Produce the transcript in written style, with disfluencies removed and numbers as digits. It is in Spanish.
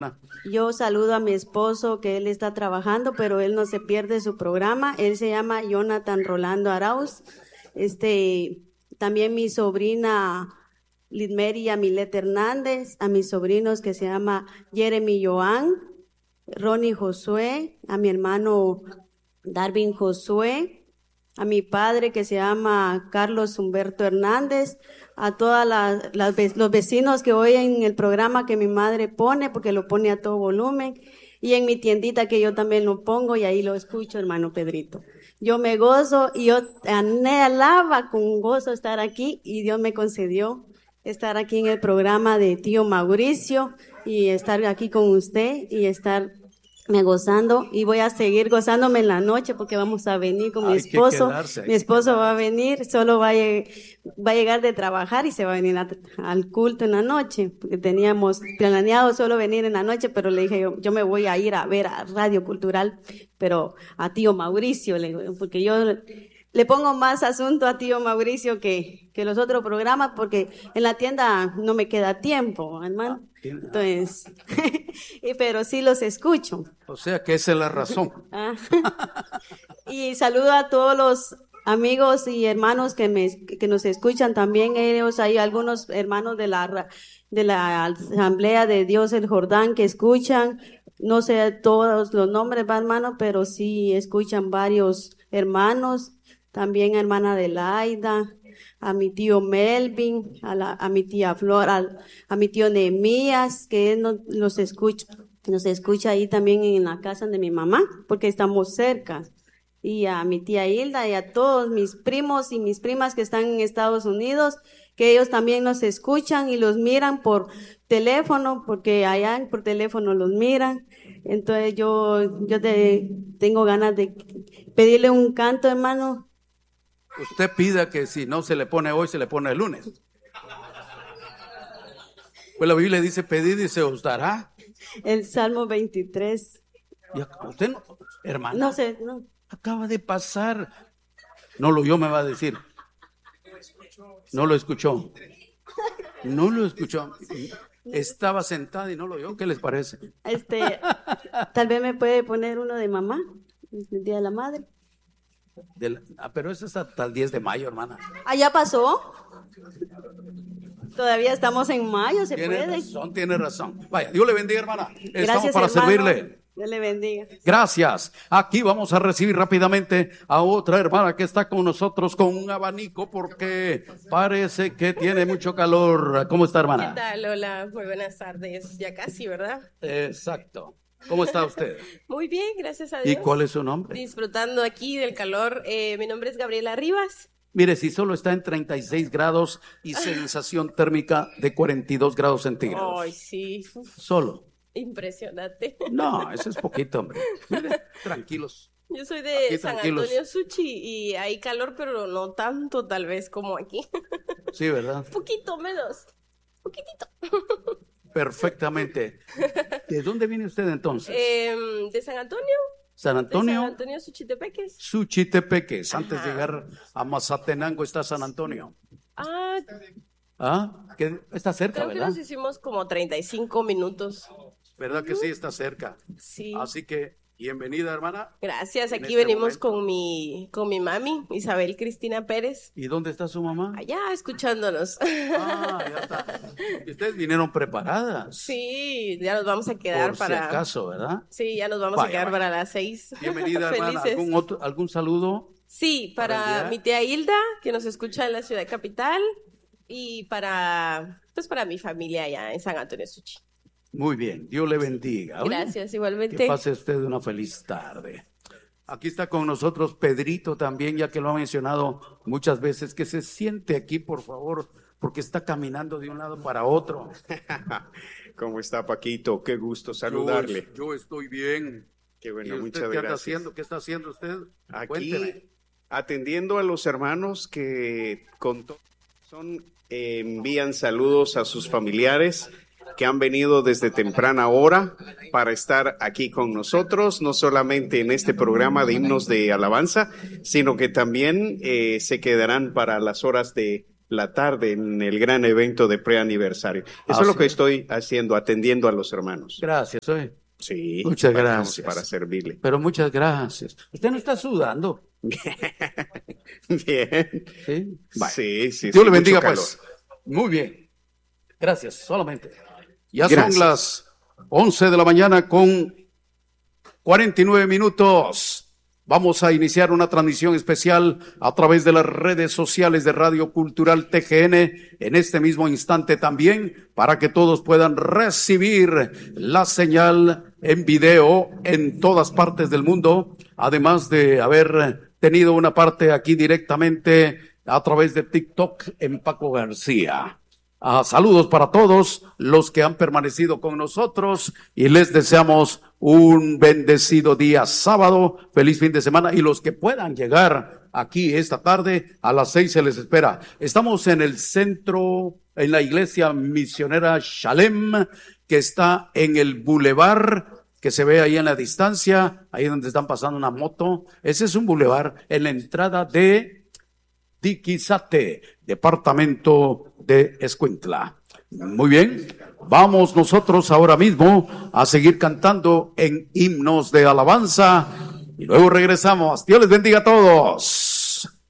Yo saludo a mi esposo, que él está trabajando, pero él no se pierde su programa. Él se llama Jonathan Rolando Arauz. También mi sobrina Lidmeri Amilet Hernández, a mis sobrinos que se llama Jeremy Joan, Ronnie Josué, a mi hermano Darwin Josué, a mi padre que se llama Carlos Humberto Hernández, a todas los vecinos que oyen el programa que mi madre pone, porque lo pone a todo volumen, y en mi tiendita que yo también lo pongo y ahí lo escucho, hermano Pedrito. Yo me gozo y yo anhelaba con gozo estar aquí y Dios me concedió estar aquí en el programa de tío Mauricio y estar aquí con usted y estar me gozando, y voy a seguir gozándome en la noche porque vamos a venir con mi esposo. Mi esposo va a venir, solo va a llegar de trabajar y se va a venir al culto en la noche, porque teníamos planeado solo venir en la noche, pero le dije yo me voy a ir a ver a Radio Cultural, pero a tío Mauricio, porque yo le pongo más asunto a tío Mauricio que los otros programas, porque en la tienda no me queda tiempo, hermano. Entonces, pero sí los escucho. O sea que esa es la razón. Y saludo a todos los amigos y hermanos que nos escuchan también. Ellos, hay algunos hermanos de la Asamblea de Dios el Jordán que escuchan. No sé todos los nombres, hermano, pero sí escuchan varios hermanos. También a hermana Adelaida, a mi tío Melvin, a mi tía Flor, a mi tío Nehemías, que él nos escucha ahí también en la casa de mi mamá, porque estamos cerca. Y a mi tía Hilda y a todos mis primos y mis primas que están en Estados Unidos, que ellos también nos escuchan y los miran por teléfono, porque allá por teléfono los miran. Entonces yo tengo ganas de pedirle un canto, hermano. Usted pida que si no se le pone hoy, se le pone el lunes. Pues la Biblia dice, pedid y se os dará. El Salmo 23. ¿Usted no, hermana? No sé, no. Acaba de pasar. No lo oyó, me va a decir. No lo escuchó. No lo escuchó. Estaba sentada y no lo oyó. ¿Qué les parece? Tal vez me puede poner uno de mamá, el Día de la Madre. Pero eso es hasta el 10 de mayo, hermana. ¿Ya pasó? Todavía estamos en mayo, se puede. Tiene razón. Vaya, Dios le bendiga, hermana. Gracias, estamos para hermano. servirle. Dios le bendiga. Gracias. Aquí vamos a recibir rápidamente a otra hermana que está con nosotros con un abanico porque parece que tiene mucho calor. ¿Cómo está, hermana? ¿Qué tal? Hola, muy buenas tardes. Ya casi, ¿verdad? Exacto. ¿Cómo está usted? Muy bien, gracias a Dios. ¿Y cuál es su nombre? Disfrutando aquí del calor. Mi nombre es Gabriela Rivas. Mire, si solo está en 36 grados y sensación térmica de 42 grados centígrados. Ay, sí. Solo. Impresionante. No, eso es poquito, hombre. Mire, tranquilos. Yo soy de Aquí, San tranquilos. Antonio Suchi y hay calor, pero no tanto tal vez como aquí. Sí, ¿verdad? Poquito menos. Poquitito. Perfectamente. ¿De dónde viene usted entonces? De San Antonio. San Antonio. De San Antonio Suchitepeques. Suchitepeques. Antes de llegar a Mazatenango está San Antonio. Que está cerca, creo ¿verdad? que nos hicimos como 35 minutos. ¿Verdad que sí está cerca? Sí. Así que, bienvenida, hermana. Gracias, aquí este venimos momento. con mi mami, Isabel Cristina Pérez. ¿Y dónde está su mamá? Allá, escuchándonos. Ya está. ¿Y ustedes vinieron preparadas? Sí, ya nos vamos a quedar Por para... si acaso, ¿verdad? Sí, ya nos vamos a quedar para las 6. Bienvenida, hermana. Felices. ¿Algún saludo? Sí, para mi tía Hilda, que nos escucha en la ciudad capital, y para mi familia allá en San Antonio Suchi. Muy bien, Dios le bendiga. Gracias, igualmente. Que pase usted una feliz tarde. Aquí está con nosotros Pedrito también, ya que lo ha mencionado muchas veces, que se siente aquí, por favor, porque está caminando de un lado para otro. ¿Cómo está, Paquito? Qué gusto saludarle. Yo estoy bien. Qué bueno, ¿Y usted muchas qué gracias. anda haciendo? ¿Qué está haciendo usted? Aquí, Cuénteme. atendiendo a los hermanos que envían saludos a sus familiares que han venido desde temprana hora para estar aquí con nosotros, no solamente en este programa de himnos de alabanza, sino que también se quedarán para las horas de la tarde en el gran evento de preaniversario. Eso es lo que estoy haciendo, atendiendo a los hermanos. Gracias. Sí, muchas gracias. Para servirle. Pero muchas gracias. ¿Usted no está sudando? Bien. Sí. Sí. Dios le bendiga, pues. Muy bien. Gracias, solamente. Ya Gracias. son las 11 de la mañana con 49 minutos. Vamos a iniciar una transmisión especial a través de las redes sociales de Radio Cultural TGN en este mismo instante también, para que todos puedan recibir la señal en video en todas partes del mundo, además de haber tenido una parte aquí directamente a través de TikTok en Paco García. Saludos para todos los que han permanecido con nosotros y les deseamos un bendecido día sábado, feliz fin de semana, y los que puedan llegar aquí esta tarde a las 6 se les espera. Estamos en el centro, en la iglesia misionera Shalem, que está en el bulevar que se ve ahí en la distancia, ahí donde están pasando una moto. Ese es un bulevar en la entrada de Tiquizate, departamento de Escuintla. Muy bien, vamos nosotros ahora mismo a seguir cantando en himnos de alabanza y luego regresamos. Dios les bendiga a todos.